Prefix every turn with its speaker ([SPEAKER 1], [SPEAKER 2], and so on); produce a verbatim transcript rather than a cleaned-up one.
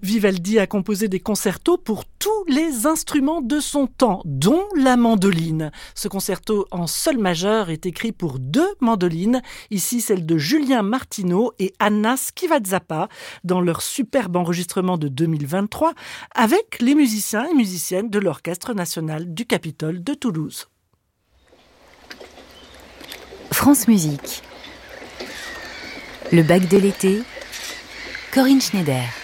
[SPEAKER 1] Vivaldi a composé des concertos pour tous les instruments de son temps, dont la mandoline. Ce concerto en sol majeur est écrit pour deux mandolines, ici celle de Julien Martineau et Anna Schivazzappa, dans leur superbe enregistrement de deux mille vingt-trois, avec les musiciens et musiciennes de l'Orchestre national du Capitole de Toulouse.
[SPEAKER 2] France Musique. Le bac de l'été, Corinne Schneider.